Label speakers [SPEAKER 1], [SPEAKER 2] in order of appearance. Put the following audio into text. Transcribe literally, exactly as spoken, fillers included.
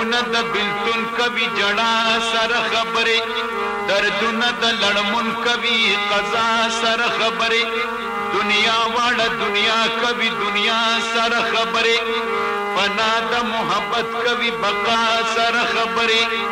[SPEAKER 1] غمونه د بلتون کوي جړا سره خبرې دردونه د لړمون کوي قضا سره خبرې دنیا واړه دنیا کوي دنیا سره خبرې فنا د محبت کوي بقا سره خبرې